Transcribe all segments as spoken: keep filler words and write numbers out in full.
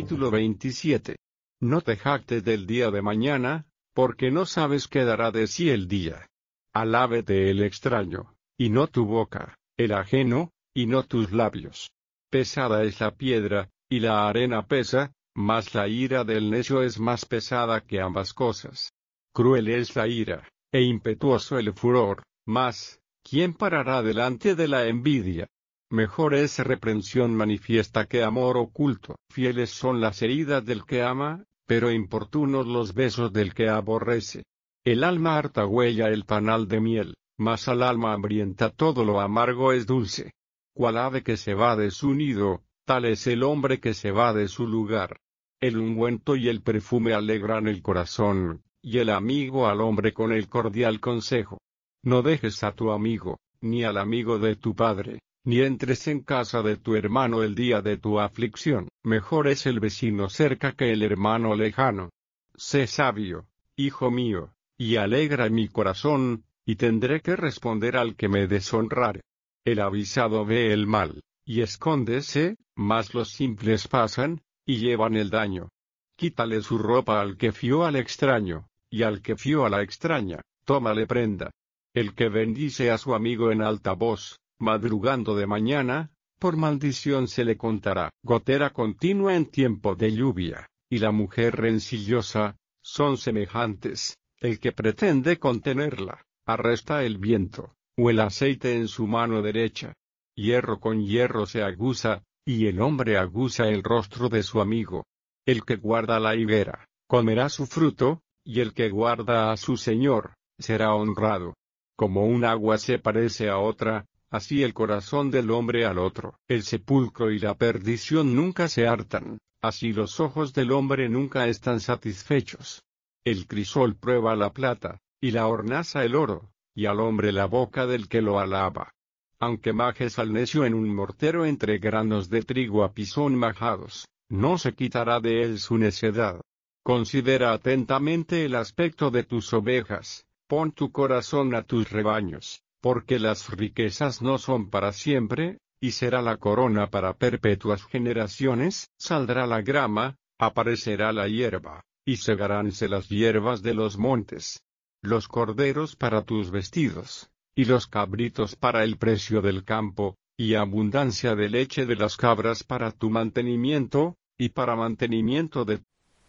Capítulo veintisiete. No te jactes del día de mañana, porque no sabes qué dará de sí el día. Alábete el extraño, y no tu boca, el ajeno, y no tus labios. Pesada es la piedra, y la arena pesa, mas la ira del necio es más pesada que ambas cosas. Cruel es la ira, e impetuoso el furor, mas, ¿quién parará delante de la envidia? Mejor es reprensión manifiesta que amor oculto. Fieles son las heridas del que ama, pero importunos los besos del que aborrece. El alma harta huella el panal de miel, mas al alma hambrienta todo lo amargo es dulce. Cual ave que se va de su nido, tal es el hombre que se va de su lugar. El ungüento y el perfume alegran el corazón, y el amigo al hombre con el cordial consejo. No dejes a tu amigo, ni al amigo de tu padre, ni entres en casa de tu hermano el día de tu aflicción. Mejor es el vecino cerca que el hermano lejano. Sé sabio, hijo mío, y alegra mi corazón, y tendré que responder al que me deshonrare. El avisado ve el mal, y escóndese, mas los simples pasan, y llevan el daño. Quítale su ropa al que fió al extraño, y al que fió a la extraña, tómale prenda. El que bendice a su amigo en alta voz, madrugando de mañana, por maldición se le contará. Gotera continua en tiempo de lluvia, y la mujer rencillosa, son semejantes. El que pretende contenerla, arresta el viento, o el aceite en su mano derecha. Hierro con hierro se aguza, y el hombre aguza el rostro de su amigo. El que guarda la higuera, comerá su fruto, y el que guarda a su señor, será honrado. Como un agua se parece a otra, así el corazón del hombre al otro. El sepulcro y la perdición nunca se hartan, así los ojos del hombre nunca están satisfechos. El crisol prueba la plata, y la hornaza el oro, y al hombre la boca del que lo alaba. Aunque majes al necio en un mortero entre granos de trigo a pisón majados, no se quitará de él su necedad. Considera atentamente el aspecto de tus ovejas, pon tu corazón a tus rebaños, porque las riquezas no son para siempre, y será la corona para perpetuas generaciones. Saldrá la grama, aparecerá la hierba, y segaránse las hierbas de los montes. Los corderos para tus vestidos, y los cabritos para el precio del campo, y abundancia de leche de las cabras para tu mantenimiento, y para mantenimiento de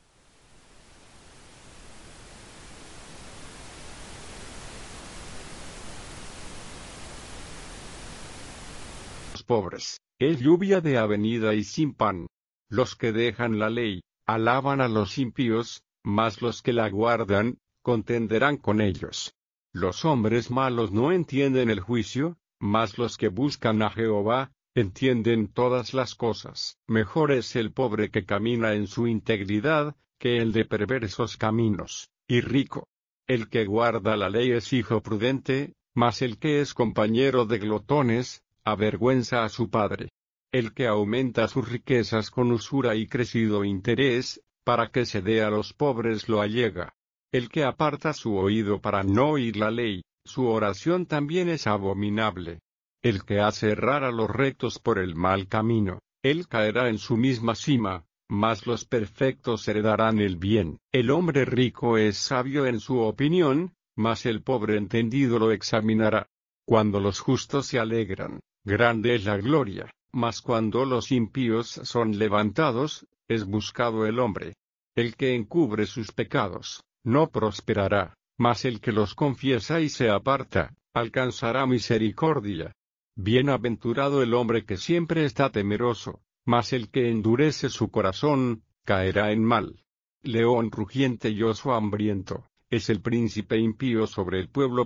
los pobres. Es lluvia de avenida y sin pan. Los que dejan la ley, alaban a los impíos, mas los que la guardan, contenderán con ellos. Los hombres malos no entienden el juicio, mas los que buscan a Jehová, entienden todas las cosas. Mejor es el pobre que camina en su integridad, que el de perversos caminos, y rico. El que guarda la ley es hijo prudente, mas el que es compañero de glotones, avergüenza a su padre. El que aumenta sus riquezas con usura y crecido interés, para que se dé a los pobres lo allega. El que aparta su oído para no oír la ley, su oración también es abominable. El que hace errar a los rectos por el mal camino, él caerá en su misma cima, mas los perfectos heredarán el bien. El hombre rico es sabio en su opinión, mas el pobre entendido lo examinará. Cuando los justos se alegran, grande es la gloria, mas cuando los impíos son levantados, es buscado el hombre. El que encubre sus pecados, no prosperará, mas el que los confiesa y se aparta, alcanzará misericordia. Bienaventurado el hombre que siempre está temeroso, mas el que endurece su corazón, caerá en mal. León rugiente y oso hambriento, es el príncipe impío sobre el pueblo